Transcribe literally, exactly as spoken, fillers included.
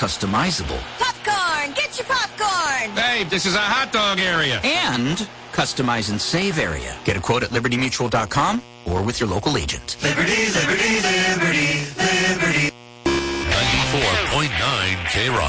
customizable. Popcorn! Get your popcorn! Hey, this is a hot dog area. And customize and save area. Get a quote at liberty mutual dot com or with your local agent. Liberty, liberty, liberty, liberty. ninety-four point nine K-Rock.